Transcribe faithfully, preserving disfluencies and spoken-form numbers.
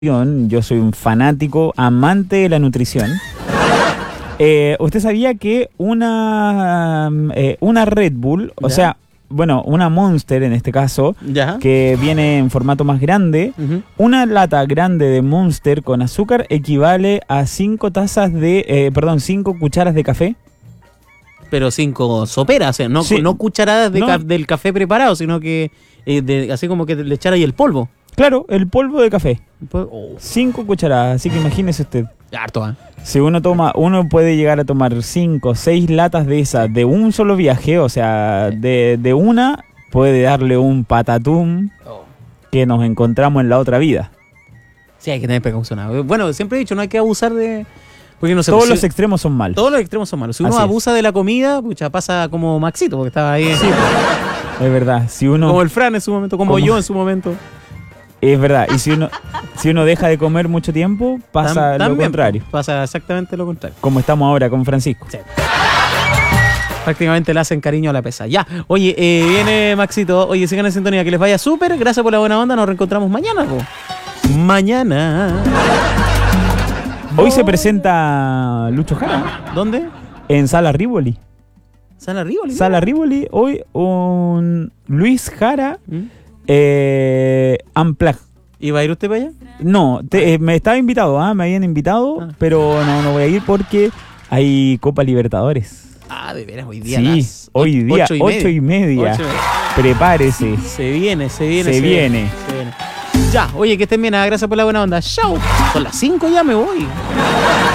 Yo soy un fanático, amante de la nutrición. Eh, ¿Usted sabía que una, eh, una Red Bull, o ¿Ya? sea, bueno, una Monster en este caso, ¿Ya? que viene en formato más grande, Uh-huh. una lata grande de Monster con azúcar equivale a cinco tazas de, eh, perdón, cinco cucharas de café? Pero cinco soperas, o sea, no, Sí. no cucharadas de No. ca- del café preparado, sino que eh, de- así como que le echara ahí el polvo. Claro, el polvo de café. Pues, oh, Cinco cucharadas, así que imagínese usted. harto, ¿eh? Si uno toma, uno puede llegar a tomar cinco, seis latas de esas de un solo viaje, o sea, de, de una puede darle un patatum Oh. que nos encontramos en la otra vida. Sí, hay que tener precaución. ¿eh? Bueno, siempre he dicho, no hay que abusar de... Porque no sé, Todos pues, los si- extremos son malos. todos los extremos son malos. Si uno Así es. abusa de la comida, pucha, pasa como Maxito, porque estaba ahí. Es verdad, si uno Como el Fran en su momento, como Como- yo en su momento. es verdad, y si uno si uno deja de comer mucho tiempo, pasa Tam- lo también, contrario, Pasa exactamente lo contrario. como estamos ahora con Francisco. Sí. Prácticamente le hacen cariño a la pesa. Ya, oye, eh, viene Maxito. Oye, sigan en sintonía, que les vaya súper. Gracias por la buena onda. Nos reencontramos mañana, po. Mañana. Hoy se presenta Lucho Jara ¿Dónde? en Sala Rivoli. Sala Rivoli. Sala Rivoli, hoy un Luis Jara ¿Mm? eh, Unplugged. ¿Y va a ir usted para allá? No, te- eh, me estaba invitado, ¿ah? me habían invitado, Ah. pero no, no voy a ir porque hay Copa Libertadores. Ah, de veras, hoy día. Sí, las hoy día, ocho y ocho y media. Ocho y media. Prepárese. Se viene, se viene. Se viene. se viene. Ya, oye, que estén bien. ah, Gracias por la buena onda. Chau. Son las cinco, ya me voy.